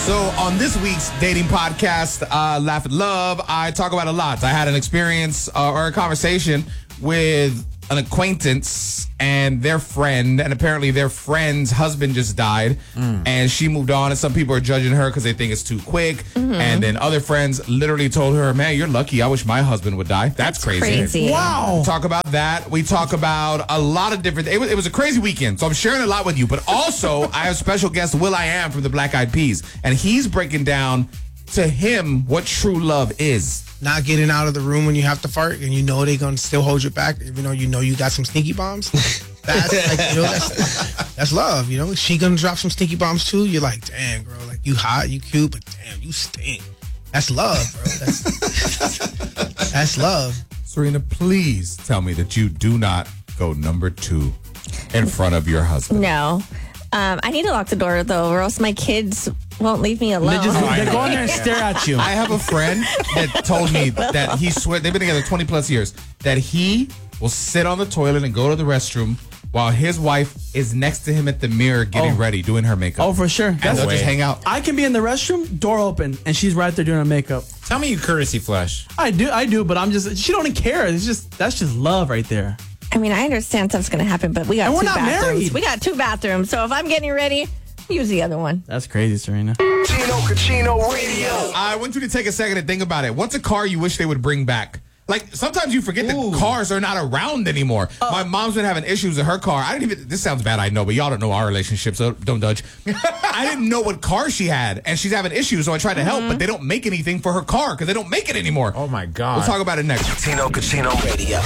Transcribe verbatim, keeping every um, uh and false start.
So on this week's dating podcast, uh, Laugh and Love, I talk about a lot. I had an experience uh, or a conversation with an acquaintance and their friend, and apparently their friend's husband just died, mm. and she moved on, and some people are judging her because they think it's too quick, mm-hmm. and then other friends literally told her, man, you're lucky. I wish my husband would die. That's, That's crazy. crazy. Wow. We talk about that. We talk about a lot of different, it was, it was a crazy weekend, so I'm sharing a lot with you, but also I have special guest Will I Am from the Black Eyed Peas, and he's breaking down to him what true love is. Not getting out of the room when you have to fart and you know they're going to still hold you back, even though you know you got some stinky bombs. That's like, you know, that's, that's love, you know. She going to drop some stinky bombs too. You're like, damn, girl, like you hot, you cute, but damn, you stink. That's love, bro. That's, that's love. Serena, please tell me that you do not go number two in front of your husband. No. Um, I need to lock the door, though, or else my kids won't leave me alone. They just, they go in there and stare at you. I have a friend that told me that he swear they've been together twenty plus years, that he will sit on the toilet and go to the restroom while his wife is next to him at the mirror getting oh. ready, doing her makeup. Oh, for sure. And That's they'll just hang out. I can be in the restroom, door open, and she's right there doing her makeup. Tell me you courtesy flush. I do, I do, but I'm just, she don't even care. It's just, that's just love right there. I mean, I understand stuff's going to happen, but we got and two we're not bathrooms. Married. We got two bathrooms, so if I'm getting ready, use the other one. That's crazy, Serena. Chino Cucino Radio. I want you to take a second and think about it. What's a car you wish they would bring back? Like, sometimes you forget Ooh. that cars are not around anymore. Uh, My mom's been having issues with her car. I didn't even, this sounds bad, I know, but y'all don't know our relationship, so don't judge. I didn't know what car she had, and she's having issues, so I tried to help, mm-hmm. but they don't make anything for her car because they don't make it anymore. Oh, my God. We'll talk about it next. Chino Cucino Radio.